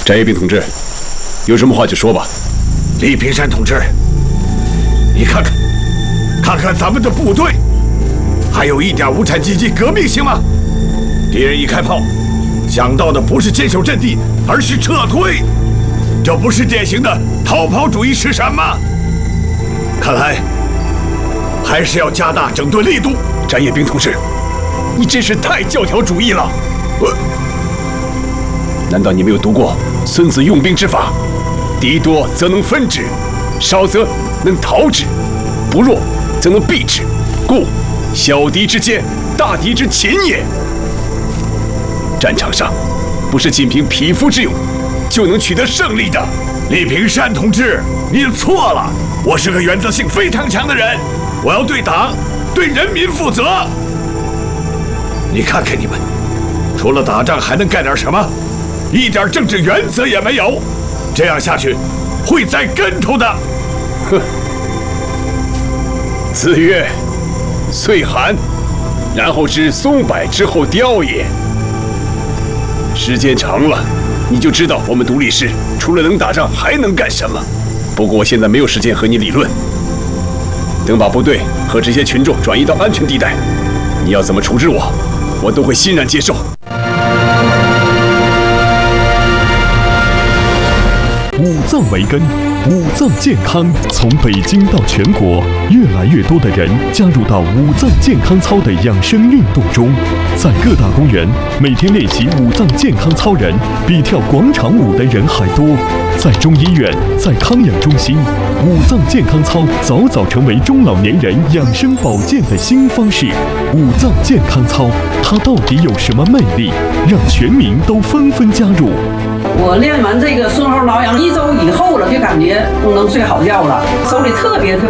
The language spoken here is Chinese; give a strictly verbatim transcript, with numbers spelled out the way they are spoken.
翟一兵同志，有什么话就说吧。 李平山同志，你看看，看看咱们的部队，还有一点无产阶级革命性吗？敌人一开炮，想到的不是坚守阵地，而是撤退，这不是典型的逃跑主义吃闪吗？看来还是要加大整顿力度。 翟业兵同志，你真是太教条主义了。 我， 难道你没有读过孙子用兵之法？敌多则能分之，少则能逃之，不弱则能避之。故小敌之坚，大敌之擒也。战场上不是仅凭匹夫之勇就能取得胜利的。 李平山同志，你错了。我是个原则性非常强的人，我要对党、对人民负责。你看看你们，除了打仗还能干点什么？一点政治原则也没有。这样下去，会栽跟头的。 哼！子曰：“岁寒，然后知松柏之后凋也。”时间长了，你就知道我们独立师除了能打仗还能干什么。不过我现在没有时间和你理论。等把部队和这些群众转移到安全地带，你要怎么处置我，我都会欣然接受。 五脏为根，五脏健康。从北京到全国，越来越多的人加入到五脏健康操的养生运动中。在各大公园，每天练习五脏健康操人比跳广场舞的人还多。在中医院，在康养中心，五脏健康操早早成为中老年人养生保健的新方式。五脏健康操，它到底有什么魅力，让全民都纷纷加入？ 我练完这个顺后挠痒一周以后了，就感觉能睡好觉了，手里特别特别。